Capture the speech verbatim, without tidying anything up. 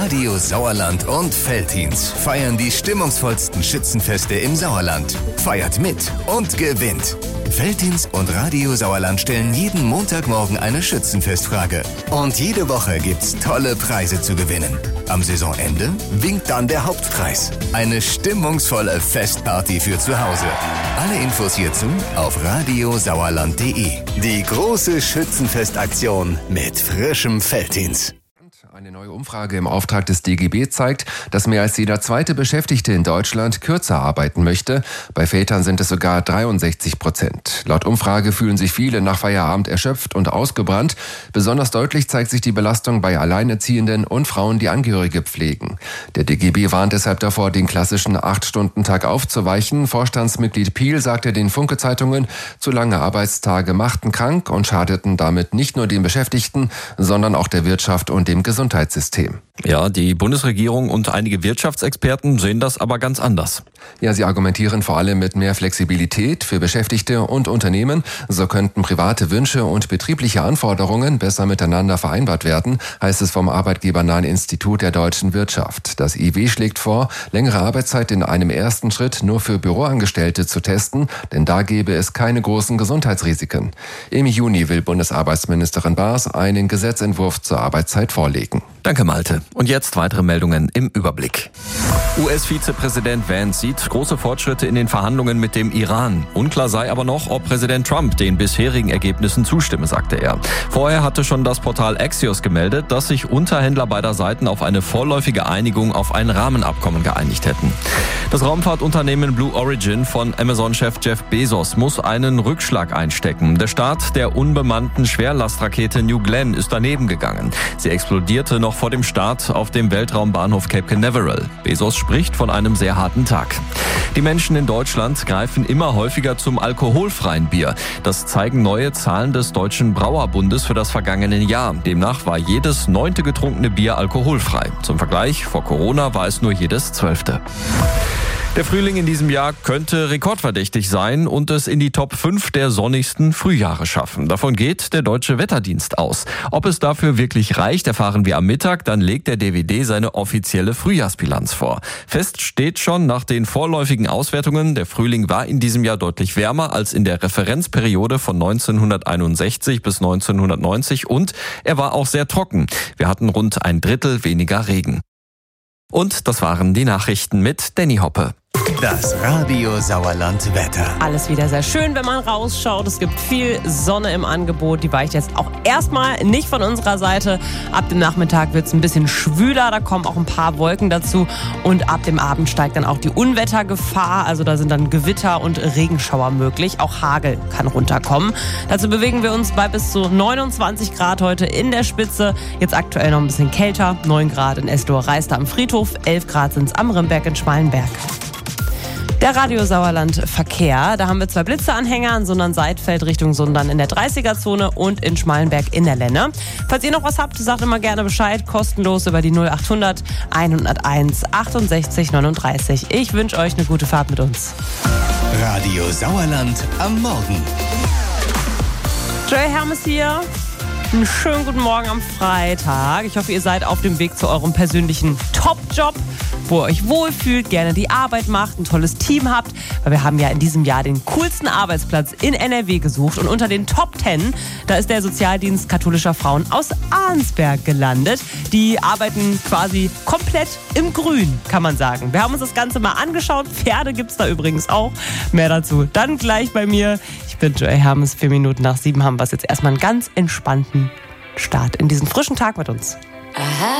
Radio Sauerland und Veltins feiern die stimmungsvollsten Schützenfeste im Sauerland. Feiert mit und gewinnt. Veltins und Radio Sauerland stellen jeden Montagmorgen eine Schützenfestfrage. Und jede Woche gibt's tolle Preise zu gewinnen. Am Saisonende winkt dann der Hauptpreis. Eine stimmungsvolle Festparty für zu Hause. Alle Infos hierzu auf radiosauerland punkt de. Die große Schützenfestaktion mit frischem Veltins. Eine neue Umfrage im Auftrag des D G B zeigt, dass mehr als jeder zweite Beschäftigte in Deutschland kürzer arbeiten möchte. Bei Vätern sind es sogar dreiundsechzig Prozent. Laut Umfrage fühlen sich viele nach Feierabend erschöpft und ausgebrannt. Besonders deutlich zeigt sich die Belastung bei Alleinerziehenden und Frauen, die Angehörige pflegen. Der D G B warnt deshalb davor, den klassischen acht-Stunden-Tag aufzuweichen. Vorstandsmitglied Piel sagte den Funke-Zeitungen, zu lange Arbeitstage machten krank und schadeten damit nicht nur den Beschäftigten, sondern auch der Wirtschaft und dem Gesundheitssystem. Ja, die Bundesregierung und einige Wirtschaftsexperten sehen das aber ganz anders. Ja, sie argumentieren vor allem mit mehr Flexibilität für Beschäftigte und Unternehmen. So könnten private Wünsche und betriebliche Anforderungen besser miteinander vereinbart werden, heißt es vom arbeitgebernahen Institut der deutschen Wirtschaft. Das I W schlägt vor, längere Arbeitszeit in einem ersten Schritt nur für Büroangestellte zu testen, denn da gäbe es keine großen Gesundheitsrisiken. Im Juni will Bundesarbeitsministerin Baas einen Gesetzentwurf zur Arbeitszeit vorlegen. Danke, Malte. Und jetzt weitere Meldungen im Überblick. U S-Vizepräsident Vance sieht große Fortschritte in den Verhandlungen mit dem Iran. Unklar sei aber noch, ob Präsident Trump den bisherigen Ergebnissen zustimme, sagte er. Vorher hatte schon das Portal Axios gemeldet, dass sich Unterhändler beider Seiten auf eine vorläufige Einigung auf ein Rahmenabkommen geeinigt hätten. Das Raumfahrtunternehmen Blue Origin von Amazon-Chef Jeff Bezos muss einen Rückschlag einstecken. Der Start der unbemannten Schwerlastrakete New Glenn ist daneben gegangen. Sie explodierte noch vor dem Start auf dem Weltraumbahnhof Cape Canaveral. Bezos spricht von einem sehr harten Tag. Die Menschen in Deutschland greifen immer häufiger zum alkoholfreien Bier. Das zeigen neue Zahlen des Deutschen Brauerbundes für das vergangene Jahr. Demnach war jedes neunte getrunkene Bier alkoholfrei. Zum Vergleich, vor Corona war es nur jedes zwölfte. Der Frühling in diesem Jahr könnte rekordverdächtig sein und es in die Top fünf der sonnigsten Frühjahre schaffen. Davon geht der Deutsche Wetterdienst aus. Ob es dafür wirklich reicht, erfahren wir am Mittag. Dann legt der D W D seine offizielle Frühjahrsbilanz vor. Fest steht schon nach den vorläufigen Auswertungen, der Frühling war in diesem Jahr deutlich wärmer als in der Referenzperiode von neunzehnhunderteinundsechzig bis neunzehnhundertneunzig und er war auch sehr trocken. Wir hatten rund ein Drittel weniger Regen. Und das waren die Nachrichten mit Danny Hoppe. Das Radio Sauerland Wetter. Alles wieder sehr schön, wenn man rausschaut. Es gibt viel Sonne im Angebot. Die weicht jetzt auch erstmal nicht von unserer Seite. Ab dem Nachmittag wird es ein bisschen schwüler. Da kommen auch ein paar Wolken dazu. Und ab dem Abend steigt dann auch die Unwettergefahr. Also da sind dann Gewitter und Regenschauer möglich. Auch Hagel kann runterkommen. Dazu bewegen wir uns bei bis zu neunundzwanzig Grad heute in der Spitze. Jetzt aktuell noch ein bisschen kälter. neun Grad in Eslohe-Reister am Friedhof. elf Grad sind es am Rimberg in Schmalenberg. Der Radio Sauerland Verkehr, da haben wir zwei Blitzeanhänger in Sundern-Seidfeld Richtung Sundern in der dreißiger-Zone und in Schmalenberg in der Lenne. Falls ihr noch was habt, sagt immer gerne Bescheid, kostenlos über die null achthundert hunderteins achtundsechzig neununddreißig. Ich wünsche euch eine gute Fahrt mit uns. Radio Sauerland am Morgen. Joey Hermes hier. Einen schönen guten Morgen am Freitag. Ich hoffe, ihr seid auf dem Weg zu eurem persönlichen Top-Job, wo ihr euch wohlfühlt, gerne die Arbeit macht, ein tolles Team habt. Weil wir haben ja in diesem Jahr den coolsten Arbeitsplatz in N R W gesucht. Und unter den Top Ten, da ist der Sozialdienst katholischer Frauen aus Arnsberg gelandet. Die arbeiten quasi komplett im Grün, kann man sagen. Wir haben uns das Ganze mal angeschaut. Pferde gibt's da übrigens auch. Mehr dazu dann gleich bei mir. Ich bin Joey Hermes. Vier Minuten nach sieben haben wir es jetzt erstmal einen ganz entspannten Start in diesen frischen Tag mit uns. Aha.